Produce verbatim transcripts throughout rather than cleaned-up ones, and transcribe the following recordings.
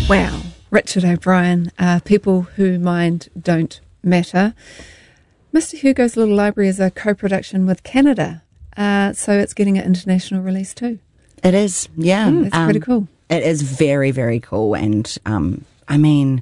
Wow. Richard O'Brien, uh, People Who Mind Don't Matter. Mister Hugo's Little Library is a co-production with Canada, uh, so it's getting an international release too. It is, yeah. Mm, it's um, pretty cool. It is very, very cool. And, um, I mean,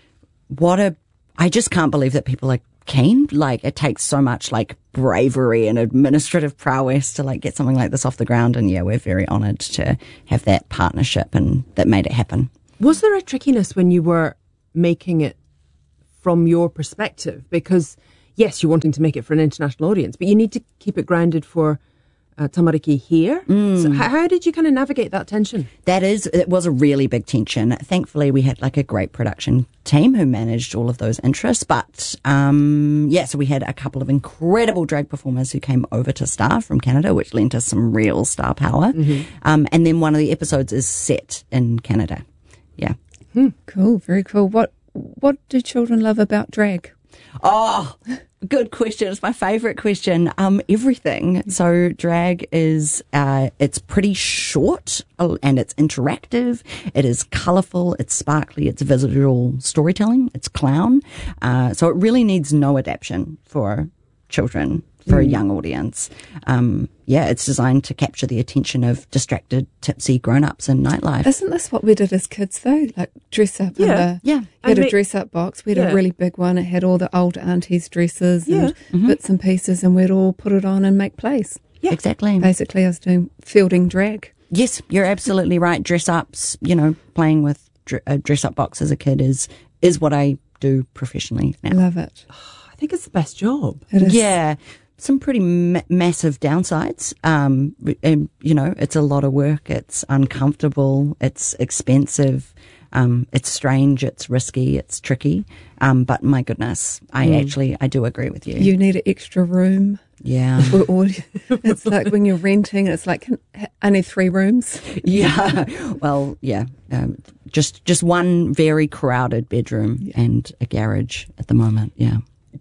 what a... I just can't believe that people are keen. Like, it takes so much, like, bravery and administrative prowess to, like, get something like this off the ground. And, yeah, we're very honoured to have that partnership and that made it happen. Was there a trickiness when you were making it from your perspective? Because, yes, you're wanting to make it for an international audience, but you need to keep it grounded for uh, Tamariki here. Mm. So how, how did you kind of navigate that tension? That is, it was a really big tension. Thankfully, we had like a great production team who managed all of those interests. But, um, yeah, so we had a couple of incredible drag performers who came over to star from Canada, which lent us some real star power. Mm-hmm. Um, and then one of the episodes is set in Canada. Yeah. Hmm. Cool. Very cool. What What do children love about drag? Oh, good question. It's my favourite question. Um, everything. So drag is, uh, it's pretty short and it's interactive. It is colourful. It's sparkly. It's visual storytelling. It's clown. Uh, so it really needs no adaptation for children, for mm. a young audience. Um, yeah, it's designed to capture the attention of distracted, tipsy grown-ups in nightlife. Isn't this what we did as kids, though? Like, dress up. Yeah, in the, yeah. We had and a dress-up box. We had yeah. a really big one. It had all the old aunties' dresses yeah. and mm-hmm. bits and pieces, and we'd all put it on and make plays. Yeah, exactly. Basically, I was doing fielding drag. Yes, you're absolutely right. Dress-ups, you know, playing with dr- a dress-up box as a kid is is what I do professionally now. Love it. I think it's the best job. It is. Yeah. Some pretty ma- massive downsides. Um, and, you know, it's a lot of work. It's uncomfortable. It's expensive. Um, it's strange. It's risky. It's tricky. Um, but my goodness, I mm. actually, I do agree with you. You need an extra room. Yeah. For audio. It's like when you're renting, it's like, I need three rooms. Yeah. Well, yeah. Um, just, just one very crowded bedroom yeah. and a garage at the moment. Yeah.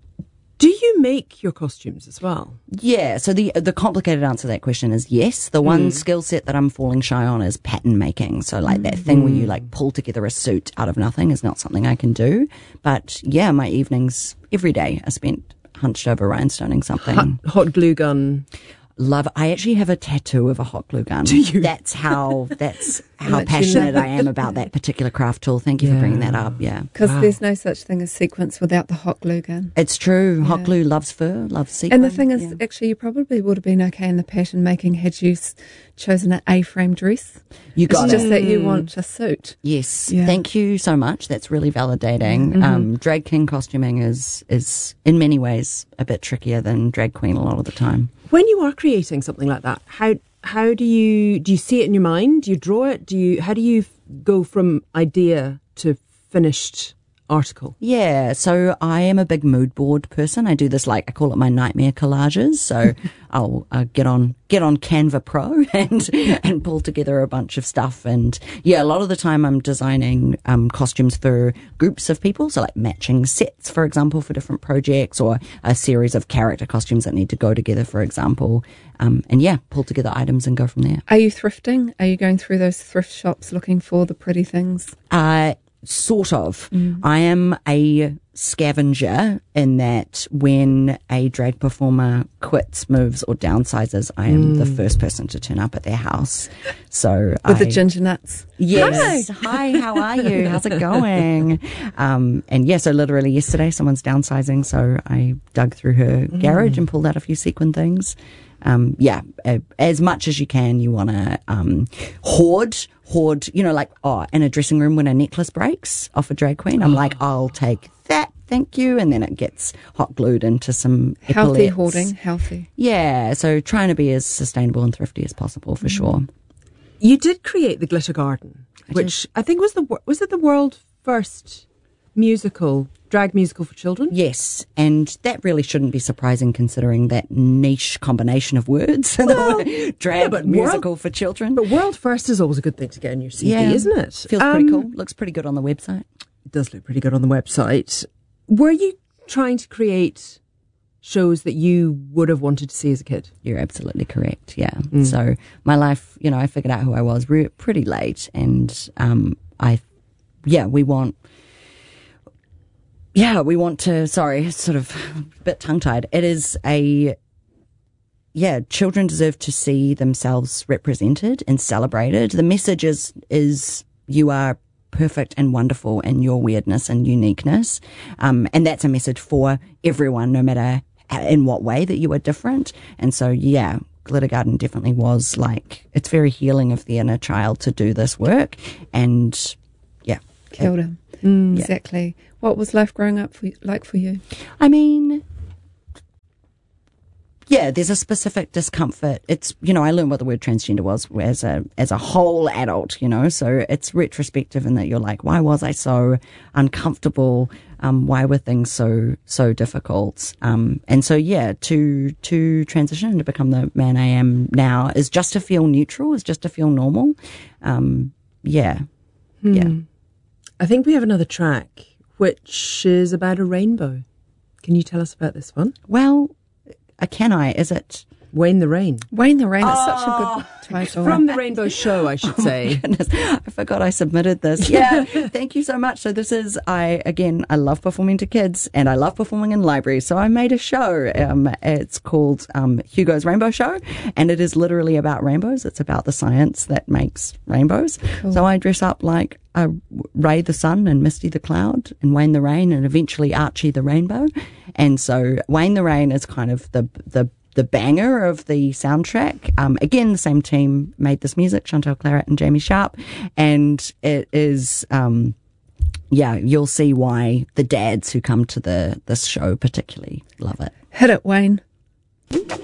Do you make your costumes as well? Yeah, so the the complicated answer to that question is yes. The one mm. skill set that I'm falling shy on is pattern making. So like that thing mm. where you like pull together a suit out of nothing is not something I can do. But yeah, my evenings every day are spent hunched over rhinestoning something. Hot, hot glue gun. Love it. I actually have a tattoo of a hot glue gun. Do you? That's how that's how passionate I am about that particular craft tool. Thank you yeah. for bringing that up. Yeah, because wow. there's no such thing as sequins without the hot glue gun. It's true. Yeah. Hot glue loves fur, loves sequin. And the thing is, yeah. actually, you probably would have been okay in the pattern making had you s- chosen an A-frame dress. You got it's it. just that you want a suit. Yes. Yeah. Thank you so much. That's really validating. Mm-hmm. Um, drag king costuming is is in many ways a bit trickier than drag queen a lot of the time. When you are creating something like that, how how do you do you see it in your mind? Do you draw it? Do you how do you go from idea to finished article? Yeah, so I am a big mood board person. I do this like I call it my nightmare collages. So I'll uh, get on get on Canva Pro and and pull together a bunch of stuff. And yeah, a lot of the time I'm designing um, costumes for groups of people. So like matching sets, for example, for different projects, or a series of character costumes that need to go together, for example. Um, and yeah, pull together items and go from there. Are you thrifting? Are you going through those thrift shops looking for the pretty things? Uh, Sort of. Mm. I am a scavenger in that when a drag performer quits, moves, or downsizes, I am mm. the first person to turn up at their house. So with I, the ginger nuts. Yes. Hi. Hi, how are you? How's it going? Um, and yeah, so literally yesterday someone's downsizing, so I dug through her mm. garage and pulled out a few sequin things. Um, yeah, uh, as much as you can, you want to um, hoard, hoard, you know, like, oh, in a dressing room when a necklace breaks off a drag queen, I'm oh. like, I'll take that, thank you, and then it gets hot glued into some healthy epaulets. Hoarding, healthy. Yeah, so trying to be as sustainable and thrifty as possible, for mm. sure. You did create the Glitter Garden, I which did. I think was the was it the world first musical, drag musical for children? Yes, and that really shouldn't be surprising considering that niche combination of words. Well, drag yeah, but musical world, for children. But world first is always a good thing to get in your C V, yeah, isn't it? Feels um, pretty cool. Looks pretty good on the website. It does look pretty good on the website. Were you trying to create shows that you would have wanted to see as a kid? You're absolutely correct, yeah. Mm. So my life, you know, I figured out who I was re- pretty late, and um, I yeah, we want, yeah, we want to, sorry, sort of a bit tongue-tied. It is a, yeah, children deserve to see themselves represented and celebrated. The message is, is you are perfect and wonderful in your weirdness and uniqueness. Um, and that's a message for everyone, no matter in what way that you are different. And so, yeah, Glitter Garden definitely was like, it's very healing of the inner child to do this work. And yeah. Kia ora. Mm, exactly. What was life growing up for, like for you? I mean, yeah, there's a specific discomfort. It's, you know, I learned what the word transgender was as a as a whole adult, you know, so it's retrospective in that you're like, why was I so uncomfortable? Um, why were things so so difficult? Um, and so, yeah, to to transition and to become the man I am now is just to feel neutral, is just to feel normal. Um, yeah, hmm. yeah. I think we have another track, which is about a rainbow. Can you tell us about this one? Well, uh, can I? Is it Wayne the Rain? Wayne the Rain is oh, such a good title. From the Rainbow Show, I should say. Oh, goodness. I forgot I submitted this. Yeah, thank you so much. So this is, I again, I love performing to kids and I love performing in libraries. So I made a show. Um, it's called um, Hugo's Rainbow Show, and it is literally about rainbows. It's about the science that makes rainbows. Cool. So I dress up like a Ray the Sun and Misty the Cloud and Wayne the Rain and eventually Archie the Rainbow. And so Wayne the Rain is kind of the the the banger of the soundtrack. Um, again, the same team made this music, Chantal Claret and Jamie Sharp. And it is, um, yeah, you'll see why the dads who come to the this show particularly love it. Hit it, Wayne.